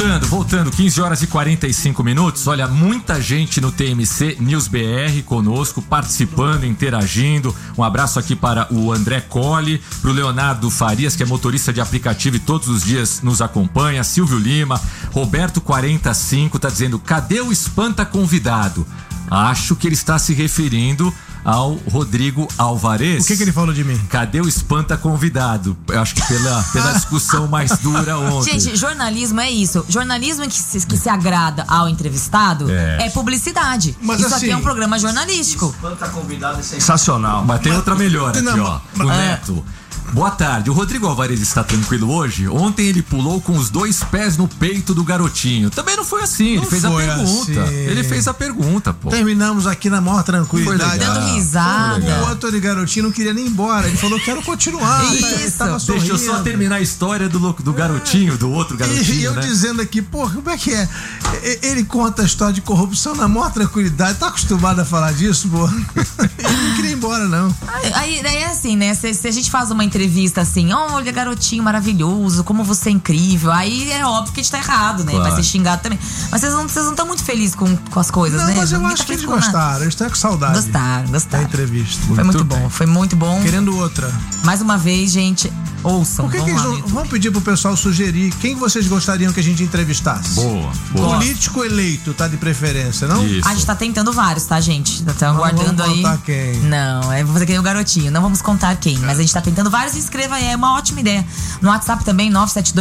Voltando, 15 horas e 45 minutos. Olha, muita gente no TMC News BR conosco, participando, interagindo. Um abraço aqui para o André Colli, pro Leonardo Farias, que é motorista de aplicativo e todos os dias nos acompanha. Silvio Lima, Roberto 45 tá dizendo: cadê o espanta convidado? Acho que ele está se referindo ao Rodrigo Alvarez. O que ele falou de mim? Cadê o espanta convidado? Eu acho que pela discussão mais dura ontem. Gente, jornalismo é isso. Jornalismo que se agrada ao entrevistado é publicidade. Mas isso assim, aqui é um programa jornalístico. Espanta convidado é sensacional. Mas tem outra melhor aqui, ó. O Neto. Boa tarde, o Rodrigo Alvarez está tranquilo hoje? Ontem ele pulou com os 2 pés no peito do garotinho. Também não foi assim, ele fez a pergunta. Assim. Ele fez a pergunta, pô. Terminamos aqui na maior tranquilidade. Dando risada. O outro de garotinho não queria nem ir embora. Ele falou: quero continuar. Ele tava sorrindo. Deixa eu só terminar a história do garotinho, do outro garotinho. E eu, né? dizendo aqui, pô, como é que é? Ele conta a história de corrupção na maior tranquilidade. Tá acostumado a falar disso, pô? Ele não queria ir embora, não. Aí é assim, né? Se a gente faz uma entrevista assim, olha, garotinho maravilhoso, como você é incrível, aí é óbvio que a gente tá errado, né? Claro. Vai ser xingado também. Mas vocês não estão muito felizes com as coisas, Não, né? mas eu Ninguém acho tá que eles feliz com nada. gostaram. Eles estão com saudade. Gostaram. Da entrevista. Foi muito bom, foi muito bom. Querendo outra. Mais uma vez, gente, ouçam. Por que eles não vão pedir pro pessoal sugerir quem vocês gostariam que a gente entrevistasse? Boa. Político eleito, tá de preferência, não? Isso. A gente tá tentando vários, tá, gente? Tá Não aguardando vamos aí. contar quem. Não, é você que é o garotinho. Não vamos contar quem, mas a gente tá tentando vários. Inscreva aí, é uma ótima ideia. No WhatsApp também, 972